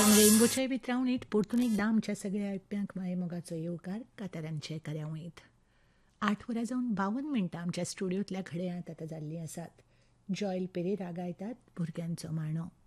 रेनबोच्या वितरावणीत परतून एकदां आमच्या सगळ्या ऐकप्यांक मायेमोगाचो येवकार कांतारांचे कार्यावळींत 8:52 आमच्या स्टुडियोंतल्या घड्याळांत आतां जाल्लीं आसात. जॉयल पेरेरा गायतात भुरग्यांचो मांडो.